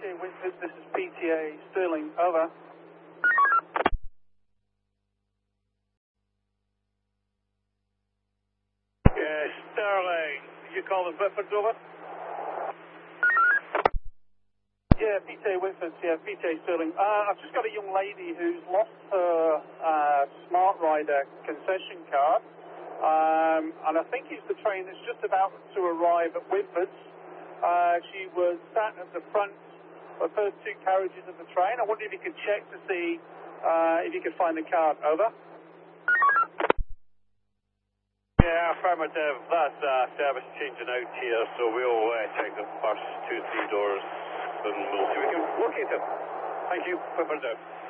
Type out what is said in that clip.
PTA Whitford, this is PTA Sterling, over. Yeah, Sterling, you calling Whitford, over? Yeah, PTA Whitford, yeah, PTA Sterling. I've just got a young lady who's lost her Smart Rider concession card, and I think it's the train that's just about to arrive at Whitford. She was sat at the front of the first two carriages of the train. I wonder if you could check to see if you could find the card. Over. Yeah, affirmative. That's service changing out here, so we'll check the first 2-3 doors and we'll see if we can locate it. Thank you. Whitford out.